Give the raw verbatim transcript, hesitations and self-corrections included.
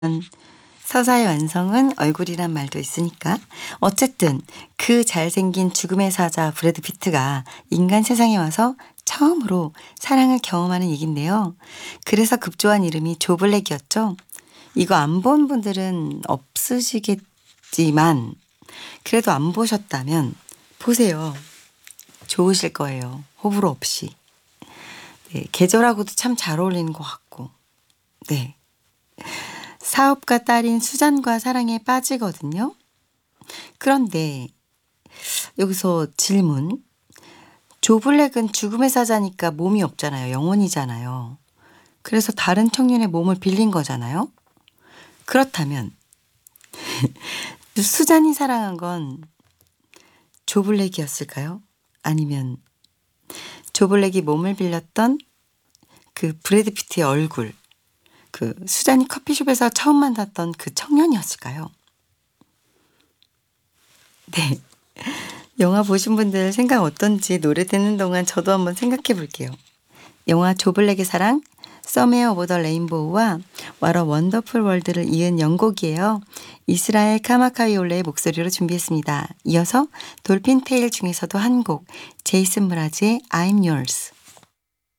서사의 완성은 얼굴이란 말도 있으니까 어쨌든 그 잘생긴 죽음의 사자 브래드 피트가 인간 세상에 와서 처음으로 사랑을 경험하는 얘긴데요. 그래서 급조한 이름이 조블랙이었죠. 이거 안 본 분들은 없으시겠지만 그래도 안 보셨다면 보세요. 좋으실 거예요. 호불호 없이. 네, 계절하고도 참 잘 어울리는 것 같고. 네. 사업가 딸인 수잔과 사랑에 빠지거든요. 그런데 여기서 질문. 조블랙은 죽음의 사자니까 몸이 없잖아요. 영혼이잖아요. 그래서 다른 청년의 몸을 빌린 거잖아요. 그렇다면 수잔이 사랑한 건 조블랙이었을까요? 아니면 조블랙이 몸을 빌렸던 그 브래드 피트의 얼굴, 그 수잔이 커피숍에서 처음 만났던 그 청년이었을까요? 네. 영화 보신 분들 생각 어떤지 노래 듣는 동안 저도 한번 생각해 볼게요. 영화 조블랙의 사랑, 서메어 오버 더 레인보우와 What a 원더풀 월드를 이은 연곡이에요. 이스라엘 카마카이올레의 목소리로 준비했습니다. 이어서 돌핀 테일 중에서도 한 곡, 제이슨 브라즈의 I'm Yours.